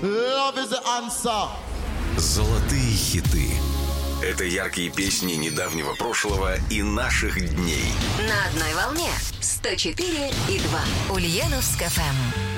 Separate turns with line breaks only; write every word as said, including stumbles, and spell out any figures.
Love is the answer.
Золотые хиты. Это яркие песни недавнего прошлого и наших дней.
На одной волне сто четыре и два. Ульяновск эф эм.